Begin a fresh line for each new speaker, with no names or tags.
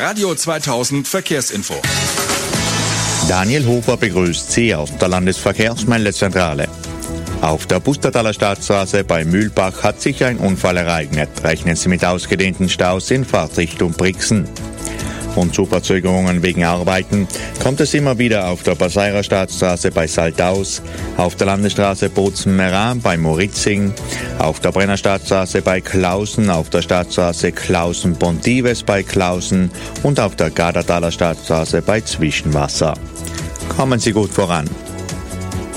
Radio 2000 Verkehrsinfo.
Daniel Hofer begrüßt Sie aus der Landesverkehrsmeldezentrale. Auf der Pustertaler Stadtstraße bei Mühlbach hat sich ein Unfall ereignet. Rechnen Sie mit ausgedehnten Staus in Fahrtrichtung Brixen. Und zu Verzögerungen wegen Arbeiten kommt es immer wieder auf der Passeirer Stadtstraße bei Saltaus, auf der Landesstraße Bozen-Meran bei Moritzing, auf der Brenner Stadtstraße bei Klausen, auf der Stadtstraße Klausen-Pontives bei Klausen und auf der Gardertaler Stadtstraße bei Zwischenwasser. Kommen Sie gut voran.